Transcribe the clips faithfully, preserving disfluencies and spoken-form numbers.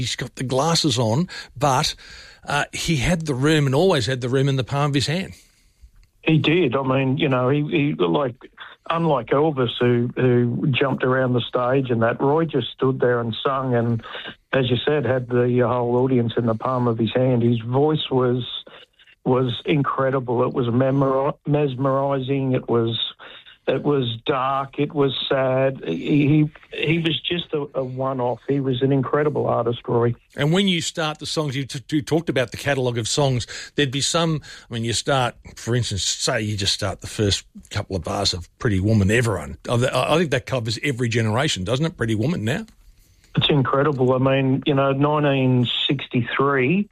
He's got the glasses on, but uh, he had the room and always had the room in the palm of his hand. He did. I mean, you know, he, he like, unlike Elvis, who who jumped around the stage and that, Roy just stood there and sung and, as you said, had the whole audience in the palm of his hand. His voice was was incredible. It was memor- mesmerising. It was it was dark. It was sad. He he was just a, a one-off. He was an incredible artist, Roy. And when you start the songs, you, t- you talked about the catalogue of songs. There'd be some, I mean, you start, for instance, say you just start the first couple of bars of Pretty Woman, everyone. I think that covers every generation, doesn't it, Pretty Woman now? It's incredible. I mean, you know, nineteen sixty-three...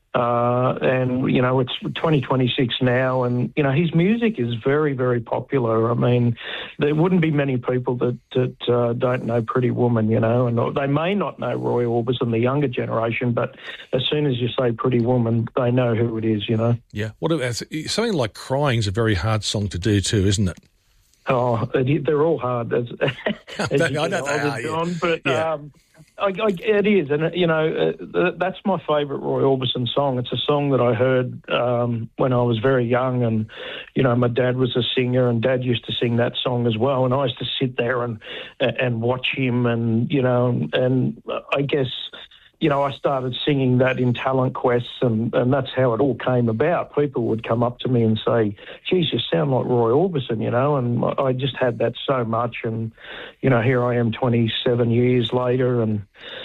Uh, and, you know, it's twenty twenty-six now, and, you know, his music is very, very popular. I mean, there wouldn't be many people that, that uh, don't know Pretty Woman, you know, and they may not know Roy Orbison, the younger generation, but as soon as you say Pretty Woman, they know who it is, you know. Yeah. What about, something like Crying is a very hard song to do too, isn't it? Oh, they're all hard, as, as I know they are, John, yeah. but... Yeah. Um, I, I, it is, and, you know, uh, that's my favourite Roy Orbison song. It's a song that I heard um, when I was very young, and, you know, my dad was a singer, and Dad used to sing that song as well, and I used to sit there and and watch him, and, you know, and I guess... You know, I started singing that in Talent Quests, and, and that's how it all came about. People would come up to me and say, geez, you sound like Roy Orbison, you know, and I just had that so much. And, you know, here I am twenty-seven years later, and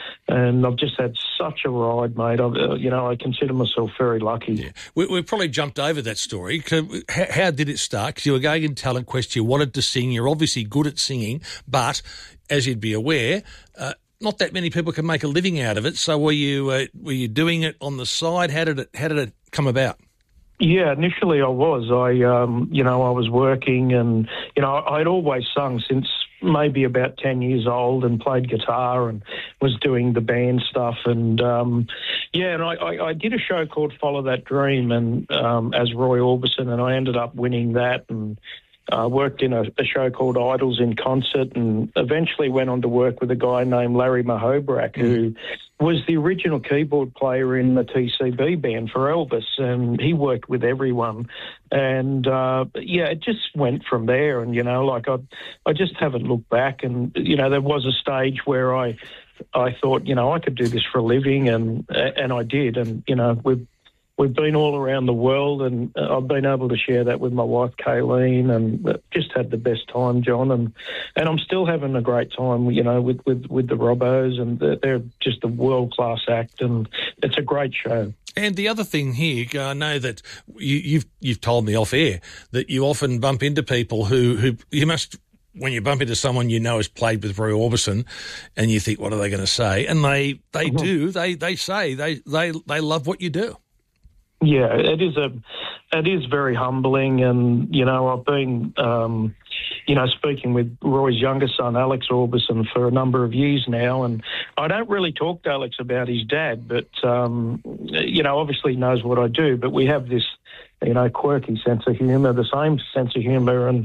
and I've just had such a ride, mate. I've, uh, you know, I consider myself very lucky. Yeah. We, we've probably jumped over that story. How, how did it start? Because you were going in Talent Quest, you wanted to sing, you're obviously good at singing, but as you'd be aware... Uh, not that many people can make a living out of it. So were you uh, were you doing it on the side? How did it How did it come about? Yeah, initially I was. I um, you know I was working, and you know I'd always sung since maybe about ten years old, and played guitar and was doing the band stuff. And um, yeah, and I, I, I did a show called Follow That Dream, and um, as Roy Orbison, and I ended up winning that, and. I uh, worked in a, a show called Idols in Concert, and eventually went on to work with a guy named Larry Mahobrak, mm. who was the original keyboard player in the T C B band for Elvis, and he worked with everyone. And, uh, yeah, it just went from there. And, you know, like I, I just haven't looked back. And, you know, there was a stage where I, I thought, you know, I could do this for a living, and and I did. And, you know, we've We've been all around the world, and I've been able to share that with my wife, Kayleen, and just had the best time, John. And, and I'm still having a great time, you know, with, with, with the Robos, and they're, they're just a world-class act, and it's a great show. And the other thing here, I know that you, you've you've told me off air that you often bump into people who, who you must... When you bump into someone you know has played with Roy Orbison, and you think, what are they going to say? And they, they mm-hmm. do. They they say they, they, they love what you do. Yeah, it is a, it is very humbling, and you know I've been, um, you know, speaking with Roy's younger son Alex Orbison for a number of years now, and I don't really talk to Alex about his dad, but um, you know, obviously he knows what I do, but we have this, you know, quirky sense of humour, the same sense of humour, and.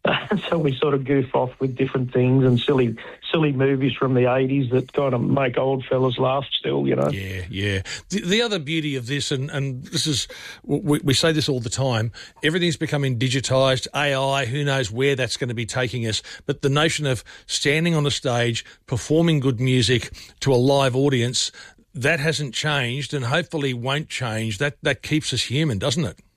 So we sort of goof off with different things and silly silly movies from the eighties that kind of make old fellas laugh still, you know. Yeah, yeah. The, the other beauty of this, and, and this is, we, we say this all the time, everything's becoming digitised, A I, who knows where that's going to be taking us, but the notion of standing on a stage, performing good music to a live audience, that hasn't changed and hopefully won't change. That, that keeps us human, doesn't it?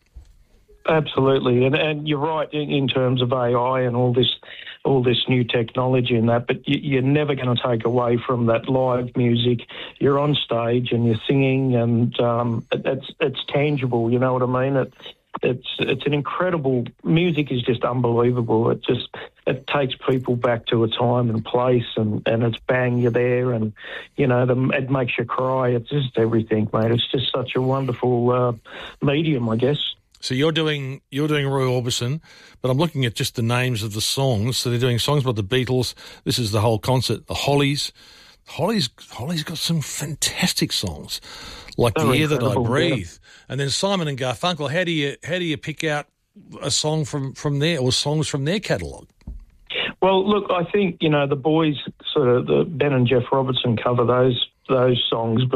Absolutely, and and you're right in, in terms of A I and all this, all this new technology and that. But you, you're never going to take away from that live music. You're on stage and you're singing, and um, it, it's it's tangible. You know what I mean? It, it's it's an incredible music. Is just unbelievable. It just it takes people back to a time and place, and, and it's bang, you're there, and you know the, it makes you cry. It's just everything, mate. It's just such a wonderful uh, medium, I guess. So you're doing you're doing Roy Orbison, but I'm looking at just the names of the songs. So they're doing songs by the Beatles. This is the whole concert. The Hollies, Hollies, Hollies got some fantastic songs, like oh, The Air That I Breathe, yeah. and then Simon and Garfunkel. How do you how do you pick out a song from, from there or songs from their catalogue? Well, look, I think you know the boys, sort of the Ben and Jeff Robertson cover those those songs.